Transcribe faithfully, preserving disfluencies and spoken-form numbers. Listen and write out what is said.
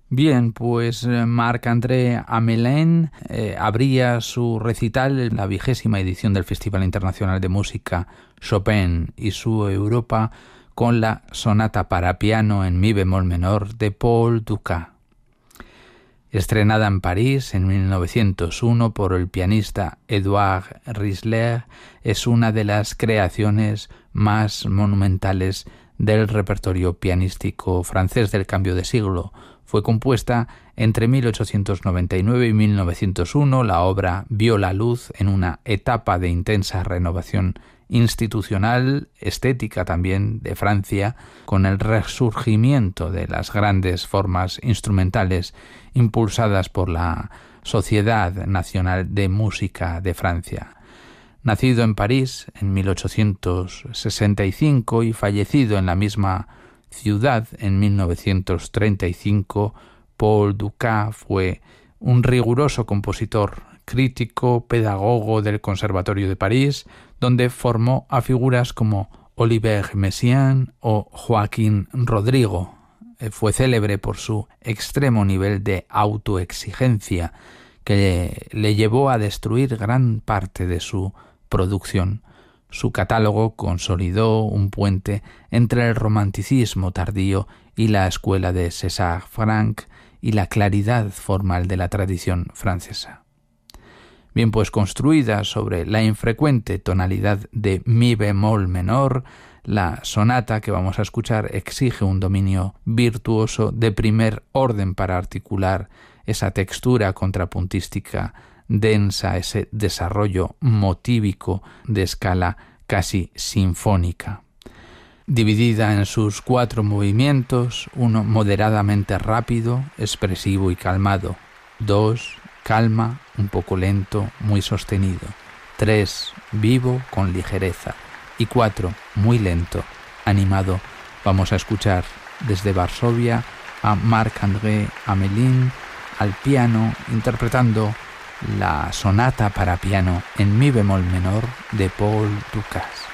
Bien, pues Marc-André Hamelin eh, abría su recital en la vigésima edición del Festival Internacional de Música Chopin y su Europa con la sonata para piano en mi bemol menor de Paul Dukas. Estrenada en París en mil novecientos uno por el pianista Édouard Riesler, es una de las creaciones más monumentales del repertorio pianístico francés del cambio de siglo. Fue compuesta entre mil ochocientos noventa y nueve y mil novecientos uno. La obra vio la luz en una etapa de intensa renovación institucional, estética también de Francia, con el resurgimiento de las grandes formas instrumentales impulsadas por la Sociedad Nacional de Música de Francia. Nacido en París en mil ochocientos sesenta y cinco y fallecido en la misma ciudad en mil novecientos treinta y cinco, Paul Dukas fue un riguroso compositor, crítico, pedagogo del Conservatorio de París, donde formó a figuras como Olivier Messiaen o Joaquín Rodrigo. Fue célebre por su extremo nivel de autoexigencia que le, le llevó a destruir gran parte de su producción. Su catálogo consolidó un puente entre el romanticismo tardío y la escuela de César Franck y la claridad formal de la tradición francesa. Bien, pues construida sobre la infrecuente tonalidad de mi bemol menor, la sonata que vamos a escuchar exige un dominio virtuoso de primer orden para articular esa textura contrapuntística densa, ese desarrollo motívico de escala casi sinfónica. Dividida en sus cuatro movimientos, uno moderadamente rápido, expresivo y calmado, dos, calma, un poco lento, muy sostenido, tres, vivo, con ligereza, y cuatro, muy lento, animado. Vamos a escuchar desde Varsovia a Marc-André Hamelin al piano interpretando la sonata para piano en mi bemol menor de Paul Dukas.